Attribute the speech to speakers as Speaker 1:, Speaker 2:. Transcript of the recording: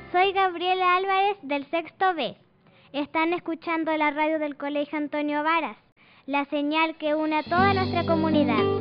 Speaker 1: Soy Gabriela Álvarez del sexto B. Están escuchando la radio del Colegio Antonio Varas, la señal que une a toda nuestra comunidad.